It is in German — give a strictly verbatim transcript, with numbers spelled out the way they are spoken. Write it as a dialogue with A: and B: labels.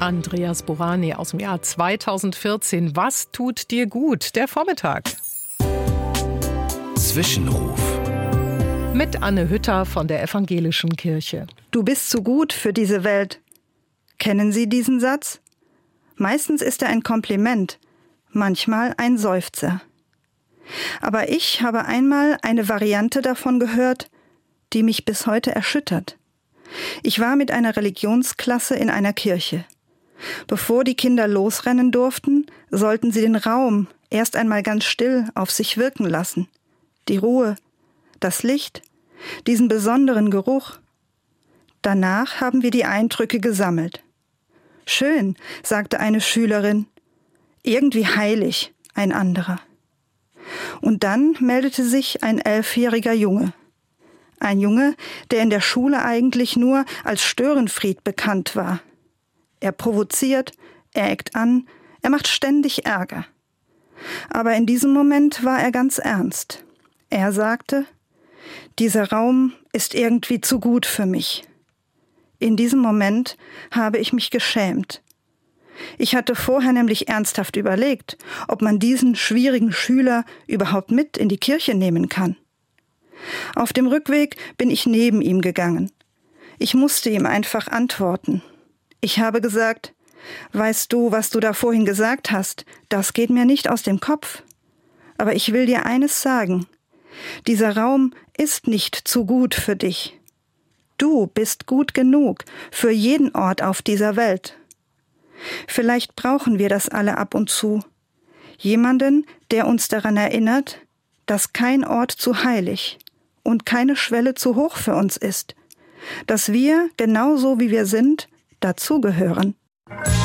A: Andreas Burani aus dem Jahr zweitausendvierzehn. Was tut dir gut? Der Vormittag.
B: Zwischenruf.
A: Mit Anne Hütter von der Evangelischen Kirche.
C: Du bist zu gut für diese Welt. Kennen Sie diesen Satz? Meistens ist er ein Kompliment, manchmal ein Seufzer. Aber ich habe einmal eine Variante davon gehört, die mich bis heute erschüttert. Ich war mit einer Religionsklasse in einer Kirche. Bevor die Kinder losrennen durften, sollten sie den Raum erst einmal ganz still auf sich wirken lassen. Die Ruhe, das Licht, diesen besonderen Geruch. Danach haben wir die Eindrücke gesammelt. Schön, sagte eine Schülerin. Irgendwie heilig, ein anderer. Und dann meldete sich ein elfjähriger Junge. Ein Junge, der in der Schule eigentlich nur als Störenfried bekannt war. Er provoziert, er eckt an, er macht ständig Ärger. Aber in diesem Moment war er ganz ernst. Er sagte, dieser Raum ist irgendwie zu gut für mich. In diesem Moment habe ich mich geschämt. Ich hatte vorher nämlich ernsthaft überlegt, ob man diesen schwierigen Schüler überhaupt mit in die Kirche nehmen kann. Auf dem Rückweg bin ich neben ihm gegangen. Ich musste ihm einfach antworten. Ich habe gesagt, weißt du, was du da vorhin gesagt hast, das geht mir nicht aus dem Kopf. Aber ich will dir eines sagen. Dieser Raum ist nicht zu gut für dich. Du bist gut genug für jeden Ort auf dieser Welt. Vielleicht brauchen wir das alle ab und zu. Jemanden, der uns daran erinnert, dass kein Ort zu heilig und keine Schwelle zu hoch für uns ist, dass wir, genauso wie wir sind, dazugehören.